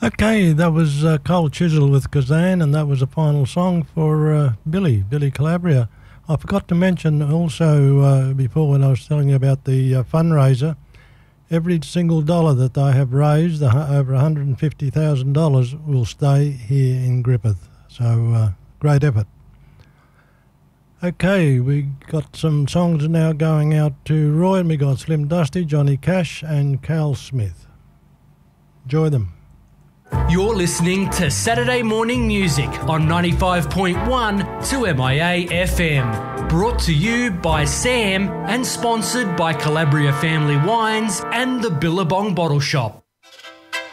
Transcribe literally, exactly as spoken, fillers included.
Okay, that was uh, Cold Chisel with Kazan, and that was a final song for uh, Billy, Billy Calabria. I forgot to mention also uh, before when I was telling you about the uh, fundraiser, every single dollar that I have raised, the, over one hundred fifty thousand dollars, will stay here in Griffith. So, uh, great effort. Okay, we got some songs now going out to Roy, and we got Slim Dusty, Johnny Cash and Cal Smith. Enjoy them. You're listening to Saturday Morning Music on ninety-five point one two M I A F M. Brought to you by Sam and sponsored by Calabria Family Wines and the Billabong Bottle Shop.